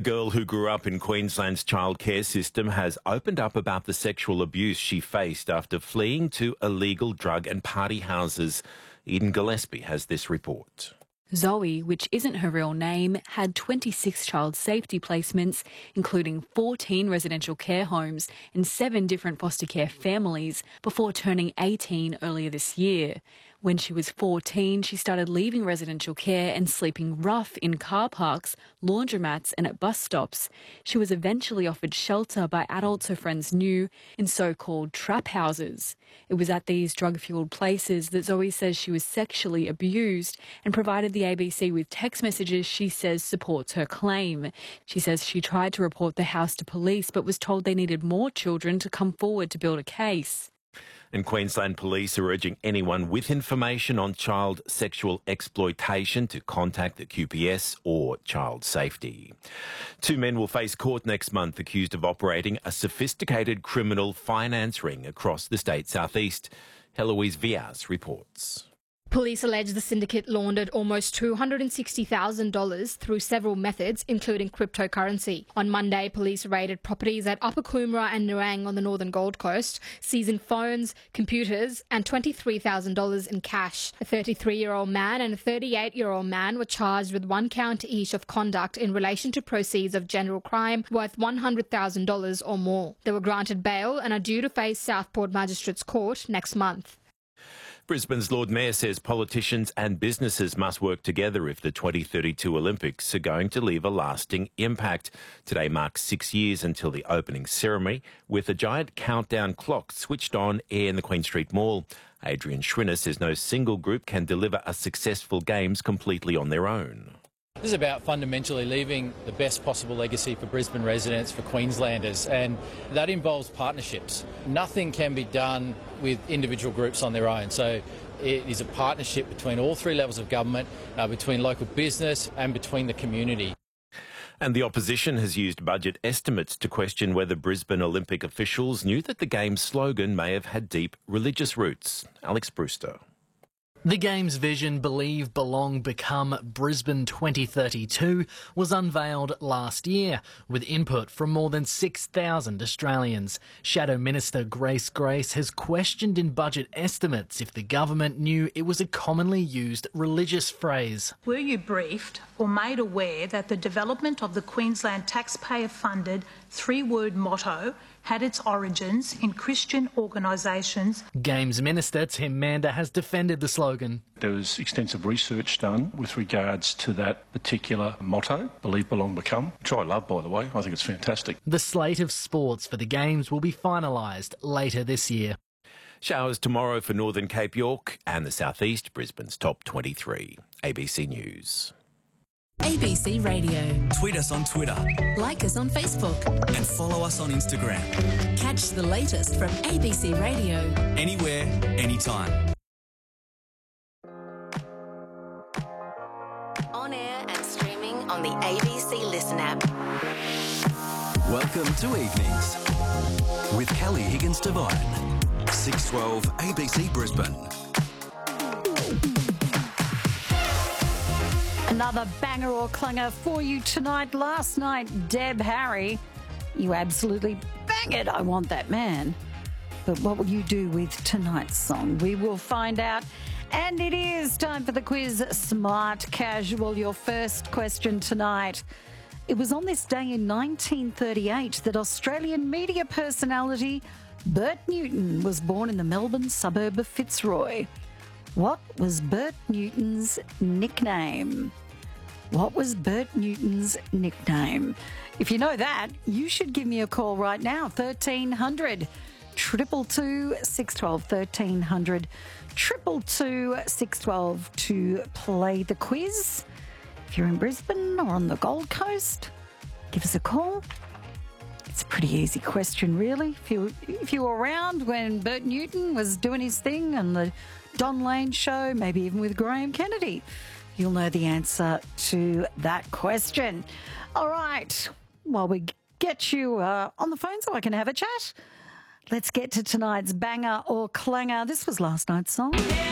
girl who grew up in Queensland's childcare system has opened up about the sexual abuse she faced after fleeing to illegal drug and party houses. Eden Gillespie has this report. Zoe, which isn't her real name, had 26 child safety placements, including 14 residential care homes and 7 different foster care families, before turning 18 earlier this year. When she was 14, she started leaving residential care and sleeping rough in car parks, laundromats and at bus stops. She was eventually offered shelter by adults her friends knew in so-called trap houses. It was at these drug-fuelled places that Zoe says she was sexually abused and provided the ABC with text messages she says supports her claim. She says she tried to report the house to police but was told they needed more children to come forward to build a case. And Queensland Police are urging anyone with information on child sexual exploitation to contact the QPS or Child Safety. 2 men will face court next month accused of operating a sophisticated criminal finance ring across the state's southeast. Heloise Vias reports. Police allege the syndicate laundered almost $260,000 through several methods, including cryptocurrency. On Monday, police raided properties at Upper Coomera and Nerang on the northern Gold Coast, seizing phones, computers and $23,000 in cash. A 33-year-old man and a 38-year-old man were charged with 1 count each of conduct in relation to proceeds of general crime worth $100,000 or more. They were granted bail and are due to face Southport Magistrates Court next month. Brisbane's Lord Mayor says politicians and businesses must work together if the 2032 Olympics are going to leave a lasting impact. Today marks 6 years until the opening ceremony, with a giant countdown clock switched on in the Queen Street Mall. Adrian Schrinner says no single group can deliver a successful Games completely on their own. This is about fundamentally leaving the best possible legacy for Brisbane residents, for Queenslanders, and that involves partnerships. Nothing can be done with individual groups on their own, so it is a partnership between all 3 levels of government, between local business and between the community. And the opposition has used budget estimates to question whether Brisbane Olympic officials knew that the Games slogan may have had deep religious roots. Alex Brewster. The Games vision, Believe, Belong, Become Brisbane 2032 was unveiled last year with input from more than 6,000 Australians. Shadow Minister Grace Grace has questioned in budget estimates if the government knew it was a commonly used religious phrase. Were you briefed or made aware that the development of the Queensland taxpayer-funded 3-word motto had its origins in Christian organisations? Games Minister Tim Mander has defended the slogan. There was extensive research done with regards to that particular motto, Believe, Belong, Become, which I love, by the way. I think it's fantastic. The slate of sports for the Games will be finalised later this year. Showers tomorrow for Northern Cape York and the southeast, Brisbane's top 23. ABC News. ABC Radio. Tweet us on Twitter. Like us on Facebook. And follow us on Instagram. Catch the latest from ABC Radio. Anywhere, anytime. On air and streaming on the ABC Listen app. Welcome to Evenings with Kelly Higgins-Devine. 612 ABC Brisbane. Another banger or clanger for you tonight. Last night, Deb Harry, you absolutely bang it, I Want That Man. But what will you do with tonight's song? We will find out. And it is time for the quiz, Smart Casual. Your first question tonight. It was on this day in 1938 that Australian media personality Bert Newton was born in the Melbourne suburb of Fitzroy. What was Bert Newton's nickname? What was Bert Newton's nickname? If you know that, you should give me a call right now. 1300 222 612 1300 222 612 to play the quiz. If you're in Brisbane or on the Gold Coast, give us a call. It's a pretty easy question, really. If you were around when Bert Newton was doing his thing on the Don Lane show, maybe even with Graham Kennedy, you'll know the answer to that question. All right, while we get you on the phone so I can have a chat, let's get to tonight's banger or clanger. This was last night's song.